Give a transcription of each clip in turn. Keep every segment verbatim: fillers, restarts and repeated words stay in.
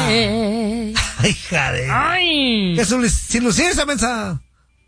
Ay, hija de... Ay. Que su, sin lucir esa mensa.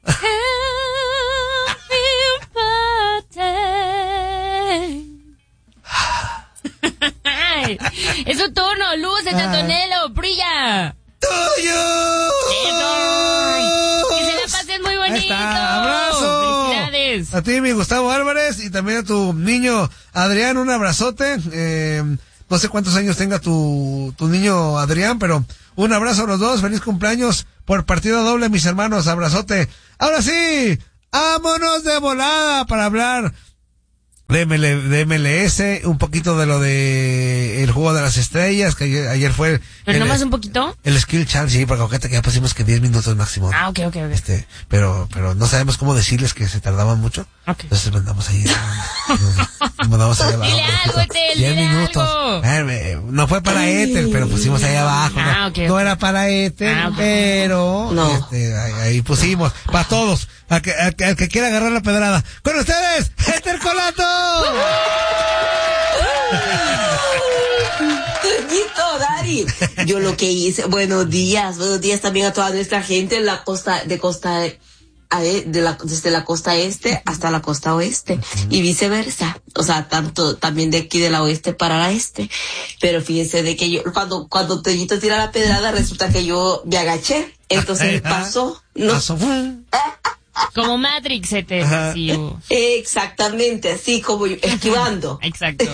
Ay, es su turno, luz, el Antonello, brilla. ¡Tuyo! Eso. Que se la pasen muy bonito. Ahí está, abrazo. Felicidades. A ti, mi Gustavo Álvarez, y también a tu niño Adrián, un abrazote. Eh, no sé cuántos años tenga tu, tu niño Adrián, pero un abrazo a los dos. Feliz cumpleaños por partida doble, mis hermanos. Abrazote. Ahora sí, vámonos de volada para hablar de, M L, de M L S, un poquito de lo de el juego de las estrellas, que ayer, ayer fue... ¿Pero el, nomás un poquito? El Skill Challenge, sí, porque que ya pusimos que diez minutos máximo. Ah, ok, ok, ok. Este, pero, pero no sabemos cómo decirles que se tardaban mucho. Okay. Entonces mandamos ahí. mandamos ahí abajo. Dile algo, Etel, diez dile minutos. algo. Eh, no fue para Ethel, pero pusimos ahí abajo. Ah, no, okay, no okay. era para Ethel, Ah, okay. pero No. este, ahí, ahí pusimos. Para todos. Al que, al, que, al que quiera agarrar la pedrada. Con ustedes, Ethel Colato. Toñito, Dari. Yo lo que hice, buenos días, buenos días también a toda nuestra gente en la costa, de costa, de, de la, desde la costa este hasta la costa oeste, uh-huh. y viceversa. O sea, tanto, también de aquí de la oeste para la este. Pero fíjense de que yo, cuando, cuando Toñito tira la pedrada, resulta que yo me agaché. Entonces pasó, no. Pasó. Como Matrix, se te sí, oh. Exactamente, así como yo, esquivando. Exacto.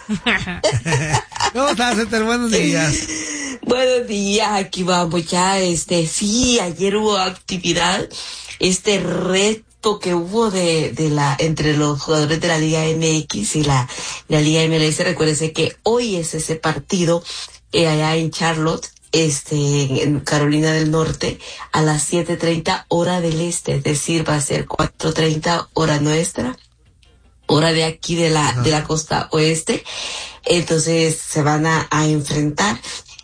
¿Cómo estás, Ethel? Buenos días. Buenos días, aquí vamos ya, este, sí, ayer hubo actividad, este reto que hubo de, de la, entre los jugadores de la Liga M X y la, la Liga M L S. Recuérdense que hoy es ese partido, eh, allá en Charlotte, este, en Carolina del Norte, a las siete treinta hora del este, es decir, va a ser cuatro treinta hora nuestra, hora de aquí de la, de la costa oeste. Entonces se van a, a enfrentar.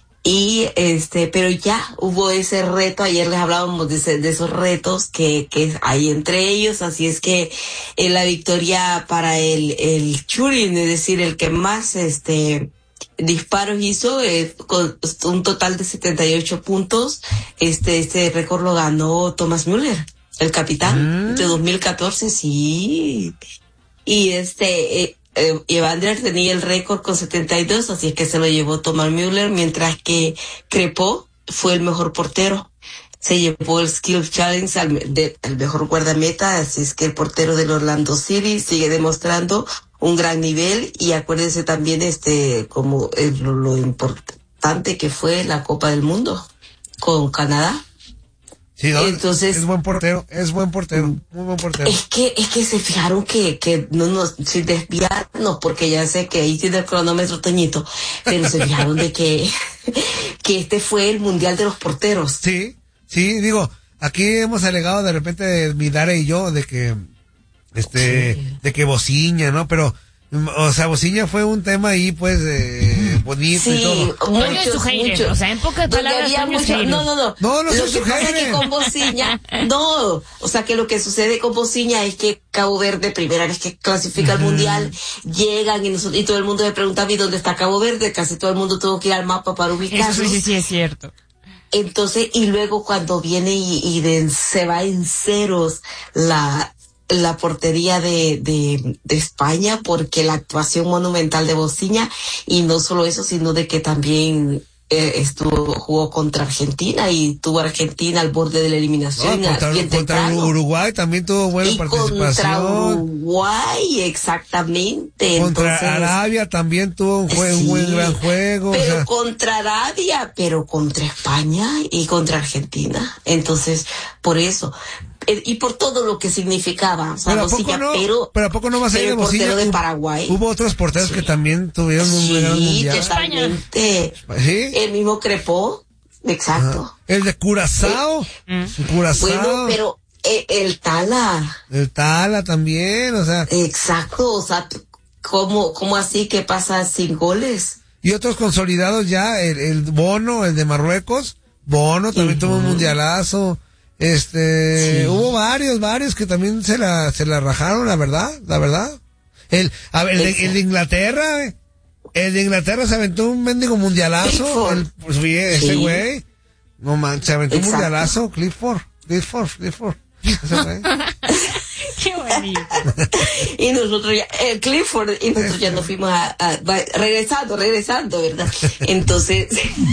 Y este, pero ya hubo ese reto, ayer les hablábamos de, ese, de esos retos que, que hay entre ellos, así es que eh, la victoria para el, el shooting, es decir, el que más este disparos hizo, eh, con un total de setenta y ocho puntos, este, este récord lo ganó Thomas Müller, el capitán, mm. de dos mil catorce, sí. Y este, eh, eh, Evander tenía el récord con setenta y dos, así es que se lo llevó Thomas Müller, mientras que Crepó fue el mejor portero. Se llevó el Skill Challenge al de, el mejor guardameta, así es que el portero del Orlando City sigue demostrando un gran nivel. Y acuérdense también este como el, lo, lo importante que fue la Copa del Mundo con Canadá. Sí, no, entonces es buen portero, es buen portero, muy buen portero. Es que, es que se fijaron que, que no nos, sin desviarnos, porque ya sé que ahí tiene el cronómetro Toñito, pero se fijaron de que, que este fue el mundial de los porteros. Sí, sí, digo, aquí hemos alegado de repente Midare y yo de que, este, sí. de que Bociña, ¿no? Pero, o sea, Bociña fue un tema ahí, pues, eh, bonito sí, y todo. Muchos, es su hater, muchos. o sea, en pocas palabras, había mucho, no, no, no. No, no lo es que su pasa hater. es que con Bociña, no, o sea, que lo que sucede con Bociña es que Cabo Verde, primera vez que clasifica al uh-huh. mundial, llegan y, nosotros, y todo el mundo me preguntaba, ¿y dónde está Cabo Verde? Casi todo el mundo tuvo que ir al mapa para ubicarlo. Eso sí, sí, es cierto. Entonces, y luego cuando viene y, y de, se va en ceros la, la portería de, de, de España, porque la actuación monumental de Bociña, y no solo eso, sino de que también eh, estuvo, jugó contra Argentina y tuvo Argentina al borde de la eliminación. No, contra, bien contra Uruguay también tuvo buena y participación. Contra Uruguay, exactamente. Contra Entonces, Arabia también tuvo un, juego, sí, un buen gran juego. Pero o sea. contra Arabia, pero contra España y contra Argentina. Entonces, por eso. Y por todo lo que significaba, o sea, pero, a Bociña, no, pero, pero a poco no vas a ir de Bociña, portero de hubo, Paraguay. Hubo otros porteros sí. que también tuvieron un sí, gran mundial. Totalmente. ¿Sí? El mismo Crepó, exacto. Ajá. El de Curazao, ¿Eh? Curazao. Bueno, pero el, el Tala. El Tala también, o sea. Exacto, o sea, ¿cómo, cómo así que pasa sin goles? Y otros consolidados ya, el, el Bono, el de Marruecos, Bono también uh-huh. tuvo un mundialazo. Este, sí. hubo varios, varios que también se la, se la rajaron, la verdad, la verdad. El, a ver, el de, el de Inglaterra, El de Inglaterra se aventó un mendigo mundialazo. El, pues, oye, ese güey. Sí. No manches, se aventó Exacto. un mundialazo. Clifford, Clifford, Clifford. Ese güey. Qué bonito. Y nosotros ya, eh, Clifford, y nosotros ya nos fuimos a, a, a, regresando, regresando, ¿verdad? Entonces,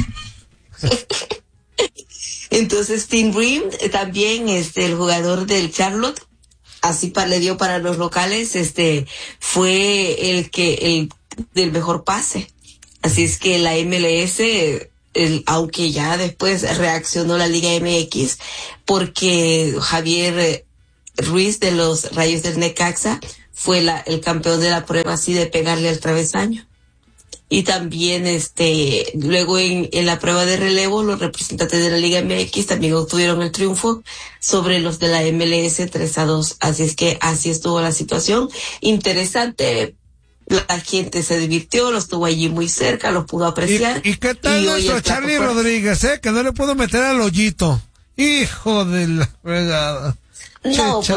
entonces Tim Bream, también, este, el jugador del Charlotte, así pa, le dio para los locales, este, fue el que, el del mejor pase. Así es que la M L S, el, aunque ya después reaccionó la Liga M X, porque Javier Ruiz de los Rayos del Necaxa fue la, el campeón de la prueba así de pegarle al travesaño. Y también este luego en, en la prueba de relevo los representantes de la Liga M X también obtuvieron el triunfo sobre los de la M L S tres a dos. Así es que así estuvo la situación. Interesante. La gente se divirtió, los tuvo allí muy cerca, los pudo apreciar. ¿Y, y qué tal nuestro Charlie fue... Rodríguez, eh? Que no le pudo meter al hoyito. Hijo de la fregada. No,